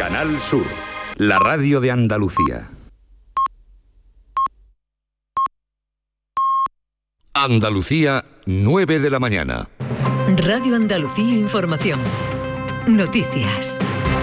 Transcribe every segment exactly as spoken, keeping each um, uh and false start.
Canal Sur, la radio de Andalucía. Andalucía, nueve de la mañana. Radio Andalucía Información. Noticias.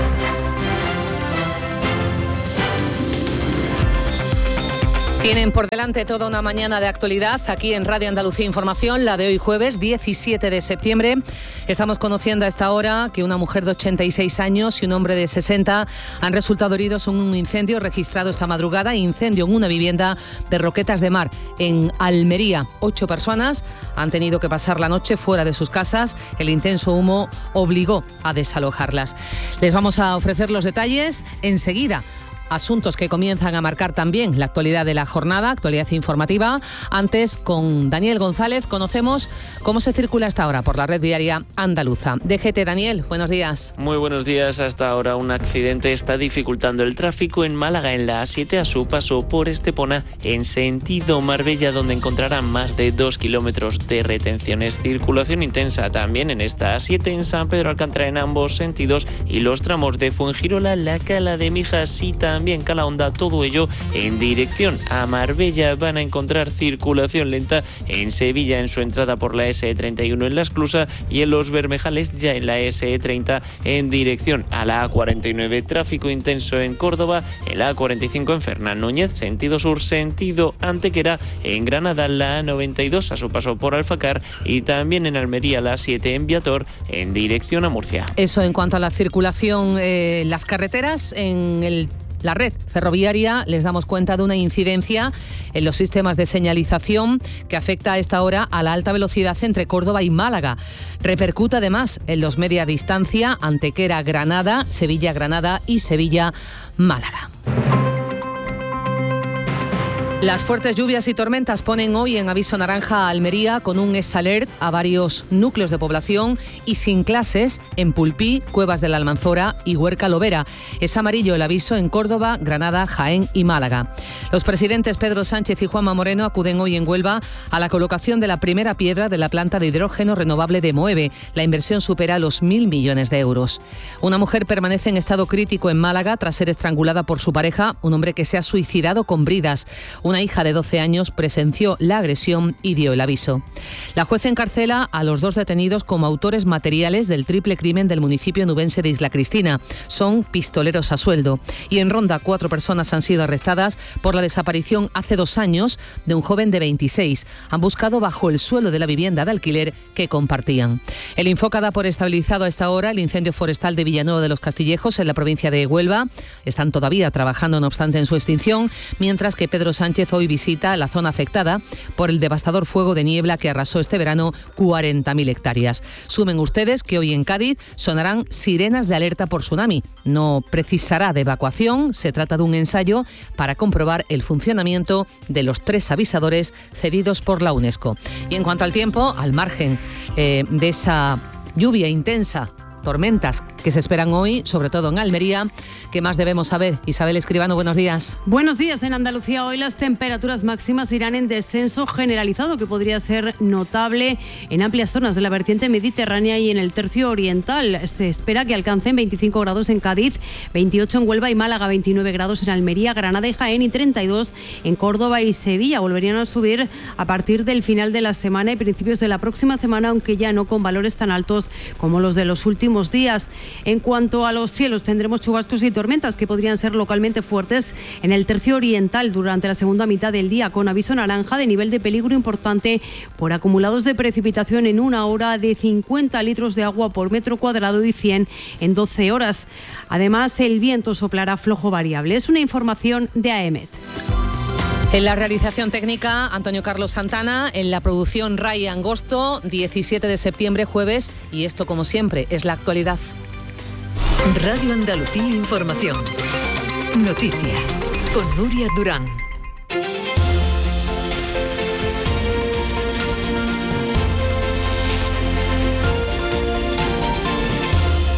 Tienen por delante toda una mañana de actualidad aquí en Radio Andalucía Información, la de hoy jueves diecisiete de septiembre. Estamos conociendo a esta hora que una mujer de ochenta y seis años y un hombre de sesenta han resultado heridos en un incendio registrado esta madrugada, incendio en una vivienda de Roquetas de Mar, en Almería. Ocho personas han tenido que pasar la noche fuera de sus casas. El intenso humo obligó a desalojarlas. Les vamos a ofrecer los detalles enseguida. Asuntos que comienzan a marcar también la actualidad de la jornada, actualidad informativa. Antes, con Daniel González, conocemos cómo se circula hasta ahora por la red viaria andaluza. D G T, Daniel, buenos días. Muy buenos días. Hasta ahora un accidente está dificultando el tráfico en Málaga, en la A siete, a su paso por Estepona, en sentido Marbella, donde encontrarán más de dos kilómetros de retenciones. Circulación intensa también en esta A siete, en San Pedro Alcántara, en ambos sentidos, y los tramos de Fuengirola, La Cala de Mijas y también Calahonda, todo ello en dirección a Marbella. Van a encontrar circulación lenta en Sevilla, en su entrada por la ese treinta y uno en La Esclusa, y en Los Bermejales, ya en la ese treinta en dirección a la A cuarenta y nueve. Tráfico intenso en Córdoba, en la A cuarenta y cinco en Fernán Núñez, sentido sur, sentido Antequera, en Granada la A noventa y dos a su paso por Alfacar, y también en Almería la A siete en Viator, en dirección a Murcia. Eso en cuanto a la circulación, eh, las carreteras. En el La red ferroviaria les damos cuenta de una incidencia en los sistemas de señalización que afecta a esta hora a la alta velocidad entre Córdoba y Málaga. Repercute además en los media distancia, Antequera-Granada, Sevilla-Granada y Sevilla-Málaga. Las fuertes lluvias y tormentas ponen hoy en aviso naranja a Almería, con un S alert a varios núcleos de población, y sin clases en Pulpí, Cuevas de la Almanzora y Huerca Lobera. Es amarillo el aviso en Córdoba, Granada, Jaén y Málaga. Los presidentes Pedro Sánchez y Juanma Moreno acuden hoy en Huelva a la colocación de la primera piedra de la planta de hidrógeno renovable de Moeve. La inversión supera los mil millones de euros. Una mujer permanece en estado crítico en Málaga tras ser estrangulada por su pareja, un hombre que se ha suicidado con bridas. Una hija de doce años presenció la agresión y dio el aviso. La jueza encarcela a los dos detenidos como autores materiales del triple crimen del municipio nubense de Isla Cristina. Son pistoleros a sueldo. Y en Ronda, cuatro personas han sido arrestadas por la desaparición hace dos años de un joven de veintiséis. Han buscado bajo el suelo de la vivienda de alquiler que compartían. El Infoca da por estabilizado a esta hora el incendio forestal de Villanueva de los Castillejos, en la provincia de Huelva. Están todavía trabajando, no obstante, en su extinción, mientras que Pedro Sánchez hoy visita la zona afectada por el devastador fuego de niebla que arrasó este verano cuarenta mil hectáreas. Sumen ustedes que hoy en Cádiz sonarán sirenas de alerta por tsunami. No precisará de evacuación, se trata de un ensayo para comprobar el funcionamiento de los tres avisadores cedidos por la UNESCO. Y en cuanto al tiempo, al margen eh, de esa lluvia intensa, tormentas que se esperan hoy, sobre todo en Almería, ¿qué más debemos saber? Isabel Escribano, buenos días. Buenos días. En Andalucía hoy las temperaturas máximas irán en descenso generalizado, que podría ser notable en amplias zonas de la vertiente mediterránea y en el tercio oriental. Se espera que alcancen veinticinco grados en Cádiz, veintiocho en Huelva y Málaga, veintinueve grados en Almería, Granada y Jaén y treinta y dos en Córdoba y Sevilla. Volverían a subir a partir del final de la semana y principios de la próxima semana, aunque ya no con valores tan altos como los de los últimos días. En cuanto a los cielos, tendremos chubascos y tormentas que podrían ser localmente fuertes en el tercio oriental durante la segunda mitad del día, con aviso naranja de nivel de peligro importante por acumulados de precipitación en una hora de cincuenta litros de agua por metro cuadrado y cien en doce horas. Además, el viento soplará flojo variable. Es una información de AEMET. En la realización técnica, Antonio Carlos Santana. En la producción, Ray Angosto. diecisiete de septiembre, jueves. Y esto, como siempre, es la actualidad. Radio Andalucía Información. Noticias con Nuria Durán.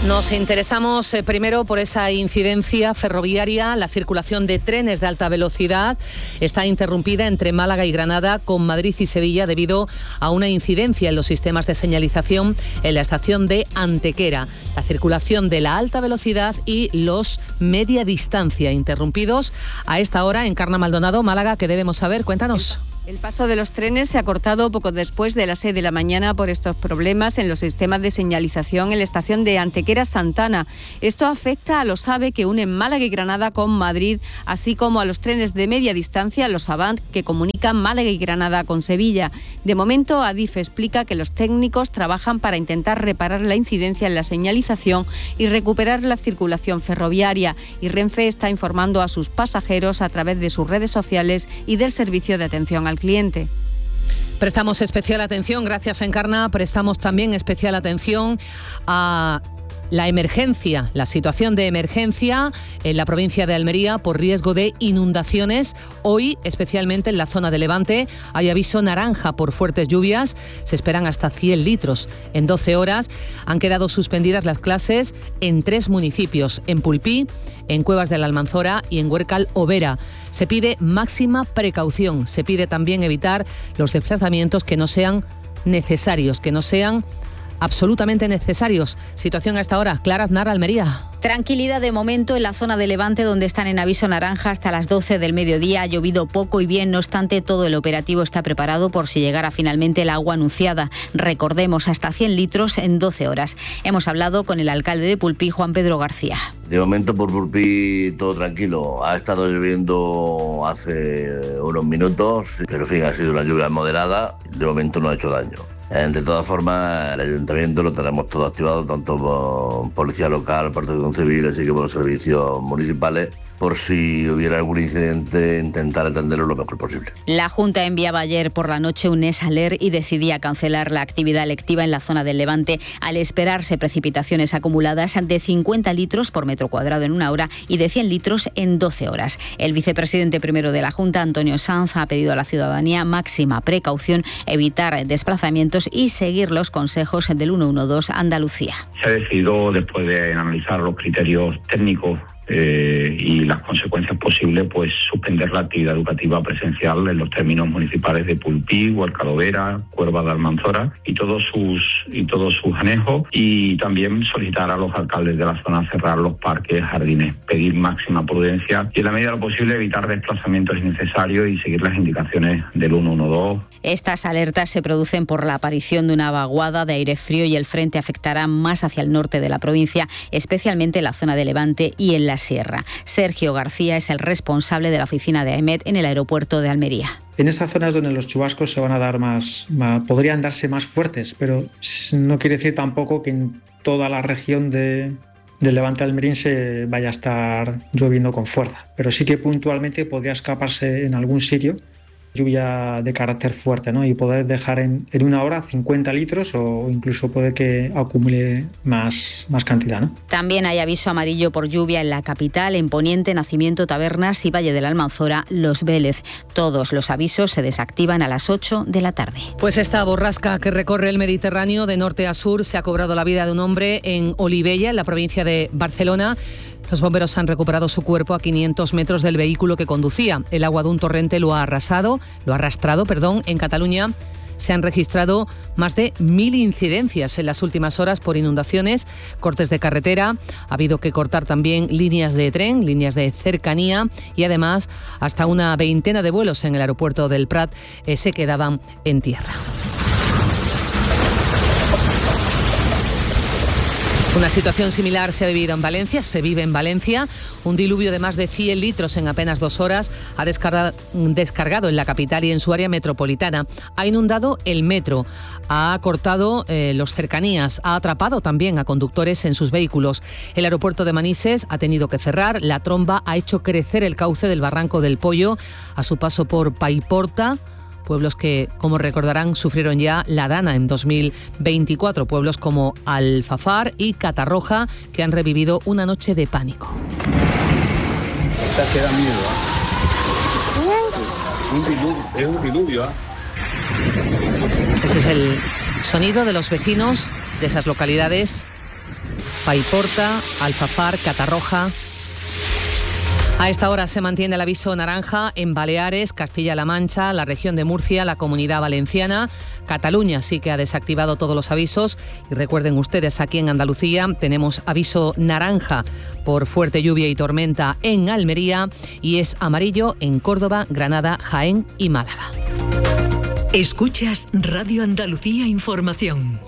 Nos interesamos eh, primero por esa incidencia ferroviaria. La circulación de trenes de alta velocidad está interrumpida entre Málaga y Granada con Madrid y Sevilla debido a una incidencia en los sistemas de señalización en la estación de Antequera. La circulación de la alta velocidad y los media distancia interrumpidos a esta hora en Encarna Maldonado, Málaga. ¿Qué debemos saber? Cuéntanos. El paso de los trenes se ha cortado poco después de las seis de la mañana por estos problemas en los sistemas de señalización en la estación de Antequera Santana. Esto afecta a los AVE que unen Málaga y Granada con Madrid, así como a los trenes de media distancia, los Avant, que comunican Málaga y Granada con Sevilla. De momento, Adif explica que los técnicos trabajan para intentar reparar la incidencia en la señalización y recuperar la circulación ferroviaria. Y Renfe está informando a sus pasajeros a través de sus redes sociales y del servicio de atención al cliente. Prestamos especial atención, gracias Encarna, prestamos también especial atención a la emergencia, la situación de emergencia en la provincia de Almería por riesgo de inundaciones. Hoy, especialmente en la zona de Levante, hay aviso naranja por fuertes lluvias. Se esperan hasta cien litros en doce horas. Han quedado suspendidas las clases en tres municipios, en Pulpí, en Cuevas de la Almanzora y en Huércal Overa. Se pide máxima precaución. Se pide también evitar los desplazamientos que no sean necesarios, que no sean absolutamente necesarios. Situación a esta hora. Clara Aznar, Almería. Tranquilidad de momento en la zona de Levante, donde están en aviso naranja hasta las doce del mediodía. Ha llovido poco y bien, no obstante, todo el operativo está preparado por si llegara finalmente el agua anunciada. Recordemos, hasta cien litros en doce horas. Hemos hablado con el alcalde de Pulpí, Juan Pedro García. De momento por Pulpí todo tranquilo. Ha estado lloviendo hace unos minutos, pero en fin, ha sido una lluvia moderada. De momento no ha hecho daño. De todas formas, el ayuntamiento lo tenemos todo activado, tanto por policía local, protección civil, así que por los servicios municipales, por si hubiera algún incidente, intentar atenderlo lo mejor posible. La Junta enviaba ayer por la noche un esaler y decidía cancelar la actividad lectiva en la zona del Levante al esperarse precipitaciones acumuladas de cincuenta litros por metro cuadrado en una hora y de cien litros en doce horas. El vicepresidente primero de la Junta, Antonio Sanz, ha pedido a la ciudadanía máxima precaución, evitar desplazamientos y seguir los consejos del ciento doce Andalucía. Se ha decidido, después de analizar los criterios técnicos Eh, y las consecuencias posibles, pues suspender la actividad educativa presencial en los términos municipales de Pulpí, Huércal Overa, Cuerva de Almanzora y todos sus y todos sus anejos, y también solicitar a los alcaldes de la zona cerrar los parques, jardines, pedir máxima prudencia y en la medida de lo posible evitar desplazamientos innecesarios y seguir las indicaciones del ciento doce. Estas alertas se producen por la aparición de una vaguada de aire frío y el frente afectará más hacia el norte de la provincia, especialmente en la zona de Levante y en la Sierra. Sergio García es el responsable de la oficina de AEMET en el aeropuerto de Almería. En esas zonas donde los chubascos se van a dar más, más, podrían darse más fuertes, pero no quiere decir tampoco que en toda la región de, del Levante almeriense vaya a estar lloviendo con fuerza, pero sí que puntualmente podría escaparse en algún sitio lluvia de carácter fuerte, ¿no? Y poder dejar en, en una hora cincuenta litros o incluso puede que acumule más, más cantidad, ¿no? También hay aviso amarillo por lluvia en la capital, en Poniente, Nacimiento, Tabernas y Valle de la Almanzora, Los Vélez. Todos los avisos se desactivan a las ocho de la tarde. Pues esta borrasca que recorre el Mediterráneo de norte a sur se ha cobrado la vida de un hombre en Olivella, en la provincia de Barcelona. Los bomberos han recuperado su cuerpo a quinientos metros del vehículo que conducía. El agua de un torrente lo ha arrasado, lo ha arrastrado, perdón. En Cataluña se han registrado más de mil incidencias en las últimas horas por inundaciones, cortes de carretera. Ha habido que cortar también líneas de tren, líneas de cercanía y además hasta una veintena de vuelos en el aeropuerto del Prat eh, se quedaban en tierra. Una situación similar se ha vivido en Valencia, se vive en Valencia. Un diluvio de más de cien litros en apenas dos horas ha descargado, descargado en la capital y en su área metropolitana. Ha inundado el metro, ha cortado eh, los cercanías, ha atrapado también a conductores en sus vehículos. El aeropuerto de Manises ha tenido que cerrar. La tromba ha hecho crecer el cauce del Barranco del Pollo a su paso por Paiporta. Pueblos que, como recordarán, sufrieron ya la dana en dos mil veinticuatro. Pueblos como Alfafar y Catarroja, que han revivido una noche de pánico. Esta que da miedo, ¿eh? un diluvio, es un diluvio. ¿eh? Ese es el sonido de los vecinos de esas localidades Paiporta, Alfafar, Catarroja. A esta hora se mantiene el aviso naranja en Baleares, Castilla-La Mancha, la región de Murcia, la Comunidad Valenciana. Cataluña sí que ha desactivado todos los avisos. Y recuerden ustedes, aquí en Andalucía tenemos aviso naranja por fuerte lluvia y tormenta en Almería y es amarillo en Córdoba, Granada, Jaén y Málaga. Escuchas Radio Andalucía Información.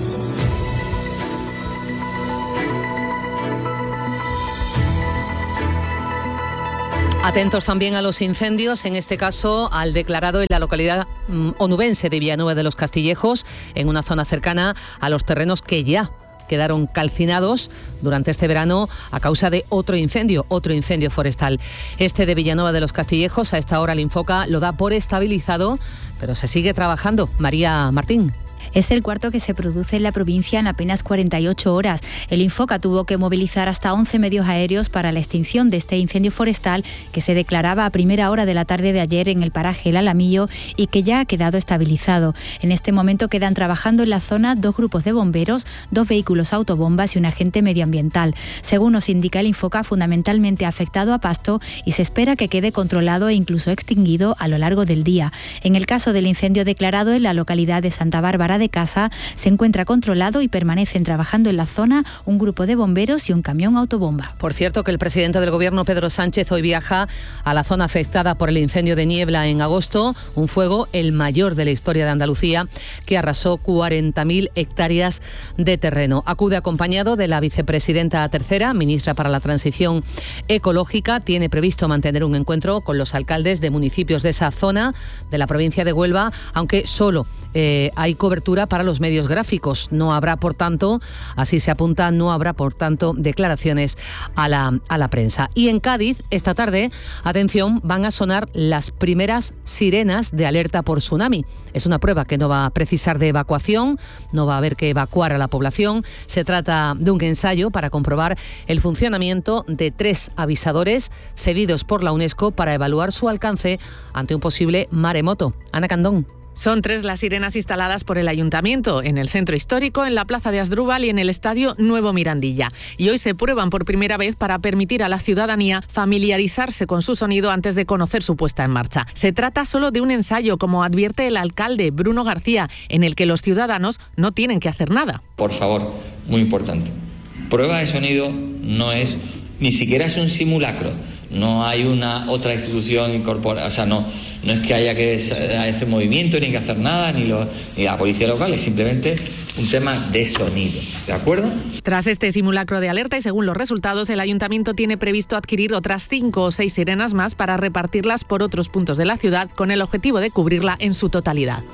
Atentos también a los incendios, en este caso al declarado en la localidad mm, onubense de Villanueva de los Castillejos, en una zona cercana a los terrenos que ya quedaron calcinados durante este verano a causa de otro incendio, otro incendio forestal. Este de Villanueva de los Castillejos, a esta hora el Infoca lo da por estabilizado, pero se sigue trabajando. María Martín. Es el cuarto que se produce en la provincia en apenas cuarenta y ocho horas. El Infoca tuvo que movilizar hasta once medios aéreos para la extinción de este incendio forestal que se declaraba a primera hora de la tarde de ayer en el paraje El Alamillo y que ya ha quedado estabilizado. En este momento quedan trabajando en la zona dos grupos de bomberos, dos vehículos autobombas y un agente medioambiental. Según nos indica el Infoca, fundamentalmente afectado a pasto y se espera que quede controlado e incluso extinguido a lo largo del día. En el caso del incendio declarado en la localidad de Santa Bárbara de Casa, se encuentra controlado y permanecen trabajando en la zona un grupo de bomberos y un camión autobomba. Por cierto, que el presidente del Gobierno, Pedro Sánchez, hoy viaja a la zona afectada por el incendio de Niebla en agosto, un fuego el mayor de la historia de Andalucía que arrasó cuarenta mil hectáreas de terreno. Acude acompañado de la vicepresidenta tercera, ministra para la Transición Ecológica. Tiene previsto mantener un encuentro con los alcaldes de municipios de esa zona de la provincia de Huelva, aunque solo eh, hay cobertura para los medios gráficos. No habrá, por tanto, así se apunta, no habrá, por tanto, declaraciones a la, a la prensa. Y en Cádiz, esta tarde, atención, van a sonar las primeras sirenas de alerta por tsunami. Es una prueba que no va a precisar de evacuación, no va a haber que evacuar a la población. Se trata de un ensayo para comprobar el funcionamiento de tres avisadores cedidos por la UNESCO para evaluar su alcance ante un posible maremoto. Ana Candón. Son tres las sirenas instaladas por el Ayuntamiento, en el Centro Histórico, en la Plaza de Asdrúbal y en el Estadio Nuevo Mirandilla. Y hoy se prueban por primera vez para permitir a la ciudadanía familiarizarse con su sonido antes de conocer su puesta en marcha. Se trata solo de un ensayo, como advierte el alcalde Bruno García, en el que los ciudadanos no tienen que hacer nada. Por favor, muy importante. Prueba de sonido no es, ni siquiera es un simulacro. No hay una otra institución incorporada, o sea, no, no es que haya que hacer movimiento, ni que hacer nada, ni, lo, ni la policía local, es simplemente un tema de sonido, ¿de acuerdo? Tras este simulacro de alerta y según los resultados, el Ayuntamiento tiene previsto adquirir otras cinco o seis sirenas más para repartirlas por otros puntos de la ciudad con el objetivo de cubrirla en su totalidad.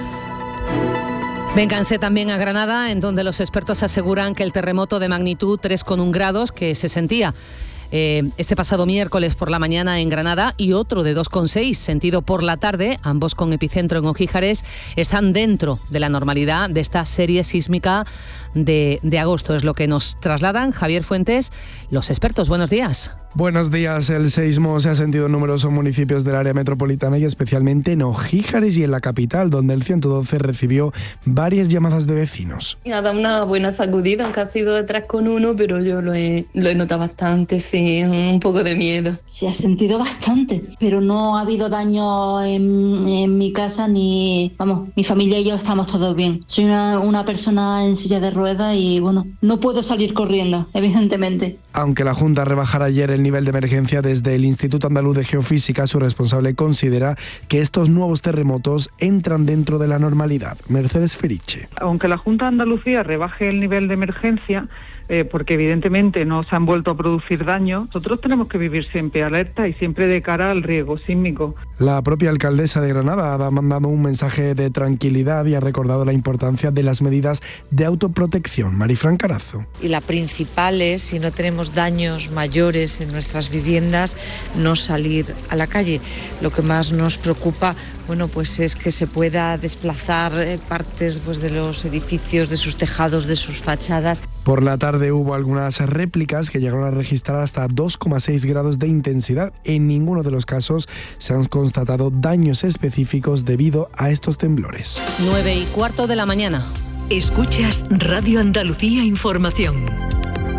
Vénganse también a Granada, en donde los expertos aseguran que el terremoto de magnitud tres coma uno grados que se sentía Eh, este pasado miércoles por la mañana en Granada y otro de dos coma seis sentido por la tarde, ambos con epicentro en Ojíjares, están dentro de la normalidad de esta serie sísmica de, de agosto. Es lo que nos trasladan Javier Fuentes, los expertos. Buenos días. Buenos días. El seísmo se ha sentido en numerosos municipios del área metropolitana y especialmente en Ojíjares y en la capital, donde el ciento doce recibió varias llamadas de vecinos. Ha dado una buena sacudida, aunque ha sido de tres coma uno, pero yo lo he, lo he notado bastante, sí, un poco de miedo. Se ha sentido bastante, pero no ha habido daño en, en mi casa ni, vamos, mi familia y yo estamos todos bien. Soy una, una persona en silla de ruedas y, bueno, no puedo salir corriendo, evidentemente. Aunque la Junta rebajara ayer el nivel de emergencia, desde el Instituto Andaluz de Geofísica, su responsable considera que estos nuevos terremotos entran dentro de la normalidad. Mercedes Feriche. Aunque la Junta de Andalucía rebaje el nivel de emergencia, eh, porque evidentemente no se han vuelto a producir daños, nosotros tenemos que vivir siempre alerta y siempre de cara al riesgo sísmico. La propia alcaldesa de Granada ha mandado un mensaje de tranquilidad y ha recordado la importancia de las medidas de autoprotección. Marifran Carazo. Y la principal es, si no tenemos daños mayores en nuestras viviendas, no salir a la calle. Lo que más nos preocupa, bueno, pues es que se pueda desplazar partes pues, de los edificios, de sus tejados, de sus fachadas. Por la tarde hubo algunas réplicas que llegaron a registrar hasta dos coma seis grados de intensidad. En ninguno de los casos se han constatado daños específicos debido a estos temblores. Nueve y cuarto de la mañana. Escuchas Radio Andalucía Información.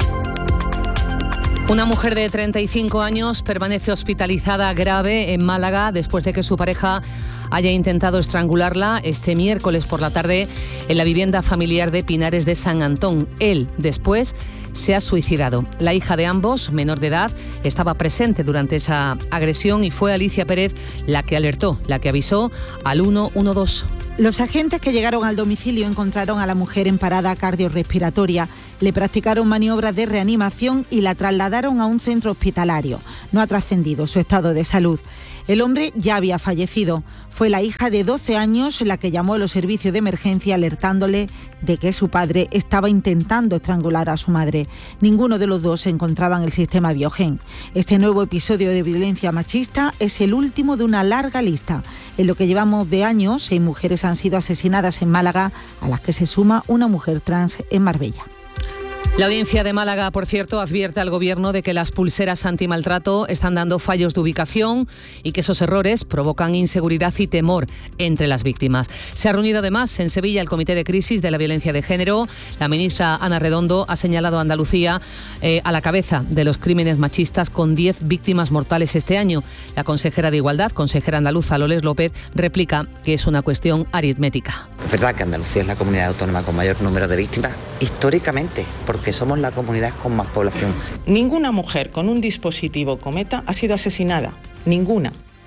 Una mujer de treinta y cinco años permanece hospitalizada grave en Málaga después de que su pareja haya intentado estrangularla este miércoles por la tarde en la vivienda familiar de Pinares de San Antón. Él, después, se ha suicidado. La hija de ambos, menor de edad, estaba presente durante esa agresión y fue Alicia Pérez la que alertó, la que avisó al uno uno dos. Los agentes que llegaron al domicilio encontraron a la mujer en parada cardiorrespiratoria, le practicaron maniobras de reanimación y la trasladaron a un centro hospitalario. No ha trascendido su estado de salud. El hombre ya había fallecido. Fue la hija de doce años la que llamó a los servicios de emergencia alertándole de que su padre estaba intentando estrangular a su madre. Ninguno de los dos se encontraba en el sistema Biogen. Este nuevo episodio de violencia machista es el último de una larga lista. En lo que llevamos de año, seis mujeres han sido asesinadas en Málaga, a las que se suma una mujer trans en Marbella. La Audiencia de Málaga, por cierto, advierte al Gobierno de que las pulseras antimaltrato están dando fallos de ubicación y que esos errores provocan inseguridad y temor entre las víctimas. Se ha reunido además en Sevilla el Comité de Crisis de la Violencia de Género. La ministra Ana Redondo ha señalado a Andalucía eh, a la cabeza de los crímenes machistas con diez víctimas mortales este año. La consejera de Igualdad, consejera andaluza Loles López, replica que es una cuestión aritmética. Es verdad que Andalucía es la comunidad autónoma con mayor número de víctimas históricamente, porque somos la comunidad con más población. Ninguna mujer con un dispositivo Cometa ha sido asesinada, ninguna.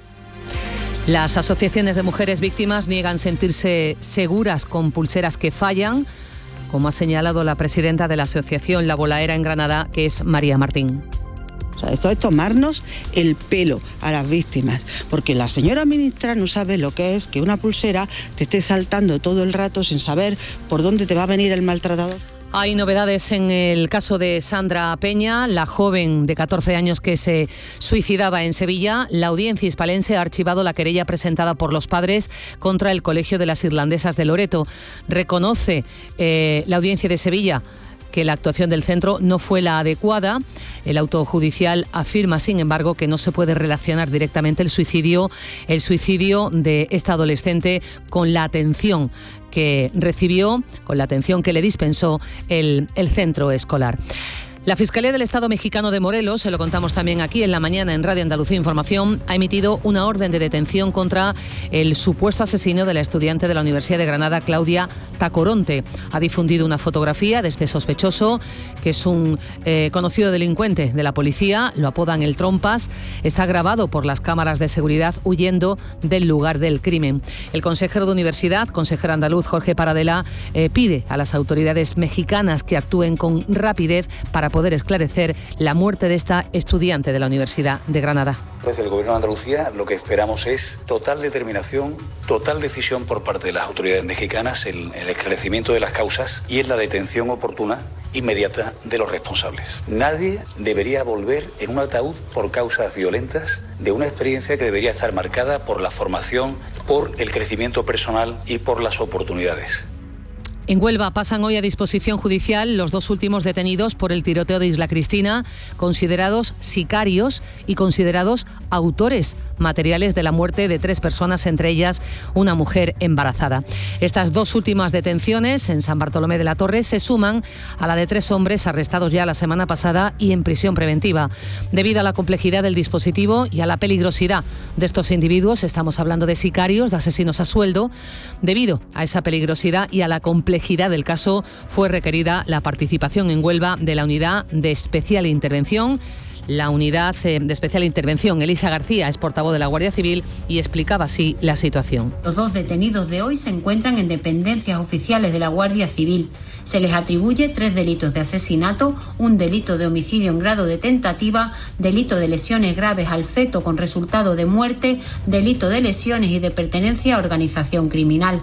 Las asociaciones de mujeres víctimas niegan sentirse seguras con pulseras que fallan, como ha señalado la presidenta de la asociación La Bolaera en Granada, que es María Martín. O sea, esto es tomarnos el pelo a las víctimas, porque la señora ministra no sabe lo que es que una pulsera te esté saltando todo el rato sin saber por dónde te va a venir el maltratador. Hay novedades en el caso de Sandra Peña, la joven de catorce años que se suicidaba en Sevilla. La audiencia hispalense ha archivado la querella presentada por los padres contra el Colegio de las Irlandesas de Loreto. Reconoce eh, la audiencia de Sevilla que la actuación del centro no fue la adecuada. El auto judicial afirma, sin embargo, que no se puede relacionar directamente el suicidio, el suicidio de esta adolescente con la atención que recibió, con la atención que le dispensó el, el centro escolar. La Fiscalía del Estado mexicano de Morelos, se lo contamos también aquí en la mañana en Radio Andalucía Información, ha emitido una orden de detención contra el supuesto asesino de la estudiante de la Universidad de Granada, Claudia Tacoronte. Ha difundido una fotografía de este sospechoso, que es un eh, conocido delincuente de la policía, lo apodan el Trompas. Está grabado por las cámaras de seguridad huyendo del lugar del crimen. El consejero de Universidad, consejero andaluz Jorge Paradela, eh, pide a las autoridades mexicanas que actúen con rapidez para poder esclarecer la muerte de esta estudiante de la Universidad de Granada. Desde el Gobierno de Andalucía lo que esperamos es total determinación, total decisión por parte de las autoridades mexicanas en el esclarecimiento de las causas y en la detención oportuna, inmediata, de los responsables. Nadie debería volver en un ataúd por causas violentas de una experiencia que debería estar marcada por la formación, por el crecimiento personal y por las oportunidades. En Huelva pasan hoy a disposición judicial los dos últimos detenidos por el tiroteo de Isla Cristina, considerados sicarios y considerados autores materiales de la muerte de tres personas, entre ellas una mujer embarazada. Estas dos últimas detenciones en San Bartolomé de la Torre se suman a la de tres hombres arrestados ya la semana pasada y en prisión preventiva. Debido a la complejidad del dispositivo y a la peligrosidad de estos individuos, estamos hablando de sicarios, de asesinos a sueldo, debido a esa peligrosidad y a la complejidad del caso, fue requerida la participación en Huelva de la Unidad de Especial Intervención. La Unidad de Especial Intervención, Elisa García, es portavoz de la Guardia Civil y explicaba así la situación. Los dos detenidos de hoy se encuentran en dependencias oficiales de la Guardia Civil. Se les atribuye tres delitos de asesinato, un delito de homicidio en grado de tentativa, delito de lesiones graves al feto con resultado de muerte, delito de lesiones y de pertenencia a organización criminal.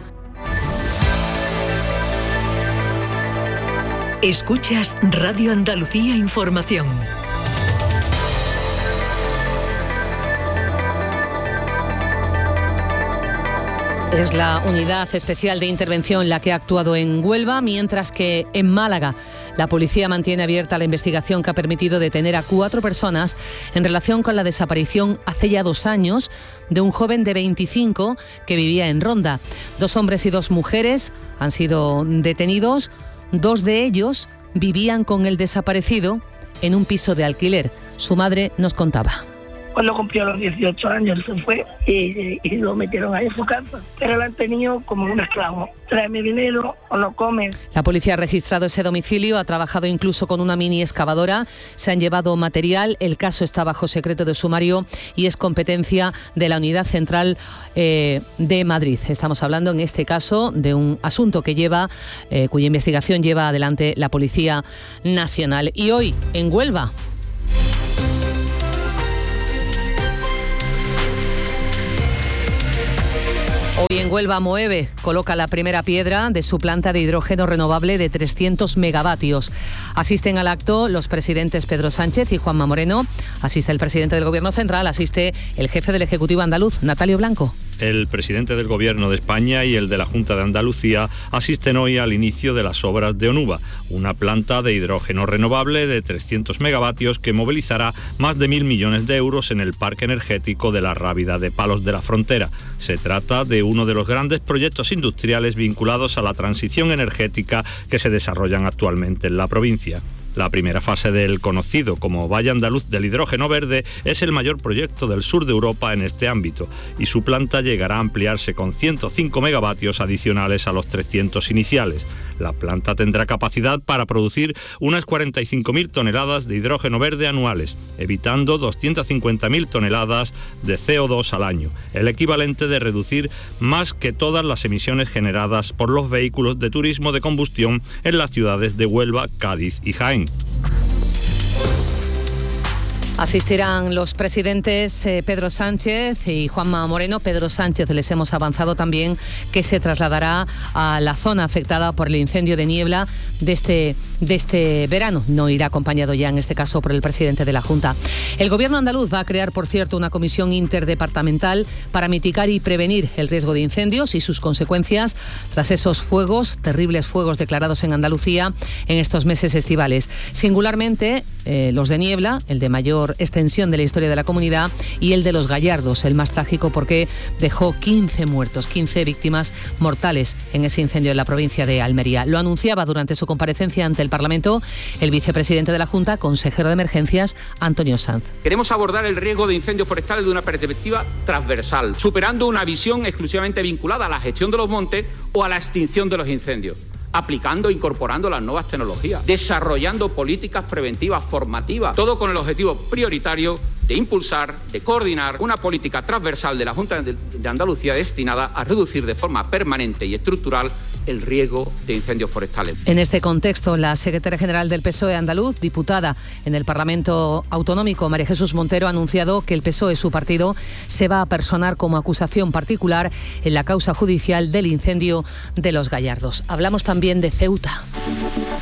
Escuchas Radio Andalucía Información. Es la Unidad Especial de Intervención la que ha actuado en Huelva, mientras que en Málaga la policía mantiene abierta la investigación que ha permitido detener a cuatro personas en relación con la desaparición hace ya dos años de un joven de veinticinco que vivía en Ronda. Dos hombres y dos mujeres han sido detenidos. Dos de ellos vivían con el desaparecido en un piso de alquiler. Su madre nos contaba. Cuando cumplió los dieciocho años se fue y, y lo metieron ahí en su casa, pero lo han tenido como un esclavo. Tráeme dinero o no comes. La policía ha registrado ese domicilio, ha trabajado incluso con una mini excavadora, se han llevado material, el caso está bajo secreto de sumario y es competencia de la Unidad Central eh, de Madrid. Estamos hablando en este caso de un asunto que lleva, eh, cuya investigación lleva adelante la Policía Nacional. Y hoy, en Huelva, Hoy en Huelva, Moeve coloca la primera piedra de su planta de hidrógeno renovable de trescientos megavatios. Asisten al acto los presidentes Pedro Sánchez y Juanma Moreno, asiste el presidente del Gobierno Central, asiste el jefe del Ejecutivo andaluz, Natalio Blanco. El presidente del Gobierno de España y el de la Junta de Andalucía asisten hoy al inicio de las obras de Onuba, una planta de hidrógeno renovable de trescientos megavatios que movilizará más de mil millones de euros en el parque energético de la Rábida de Palos de la Frontera. Se trata de uno de los grandes proyectos industriales vinculados a la transición energética que se desarrollan actualmente en la provincia. La primera fase del conocido como Valle Andaluz del Hidrógeno Verde es el mayor proyecto del sur de Europa en este ámbito y su planta llegará a ampliarse con ciento cinco megavatios adicionales a los trescientos iniciales. La planta tendrá capacidad para producir unas cuarenta y cinco mil toneladas de hidrógeno verde anuales, evitando doscientas cincuenta mil toneladas de C O dos al año, el equivalente de reducir más que todas las emisiones generadas por los vehículos de turismo de combustión en las ciudades de Huelva, Cádiz y Jaén. Asistirán los presidentes eh, Pedro Sánchez y Juanma Moreno. Pedro Sánchez, les hemos avanzado también que se trasladará a la zona afectada por el incendio de niebla de este, de este verano. No irá acompañado ya, en este caso, por el presidente de la Junta. El Gobierno andaluz va a crear, por cierto, una comisión interdepartamental para mitigar y prevenir el riesgo de incendios y sus consecuencias tras esos fuegos, terribles fuegos declarados en Andalucía en estos meses estivales. Singularmente, eh, los de niebla, el de mayor extensión de la historia de la comunidad, y el de los Gallardos, el más trágico porque dejó quince muertos, quince víctimas mortales en ese incendio en la provincia de Almería. Lo anunciaba durante su comparecencia ante el Parlamento el vicepresidente de la Junta, consejero de Emergencias, Antonio Sanz. Queremos abordar el riesgo de incendios forestales de una perspectiva transversal, superando una visión exclusivamente vinculada a la gestión de los montes o a la extinción de los incendios, aplicando e incorporando las nuevas tecnologías, desarrollando políticas preventivas, formativas, todo con el objetivo prioritario de impulsar, de coordinar una política transversal de la Junta de Andalucía destinada a reducir de forma permanente y estructural el riesgo de incendios forestales. En este contexto, la secretaria general del P S O E andaluz, diputada en el Parlamento Autonómico, María Jesús Montero, ha anunciado que el P S O E, su partido, se va a personar como acusación particular en la causa judicial del incendio de los Gallardos. Hablamos también de Ceuta.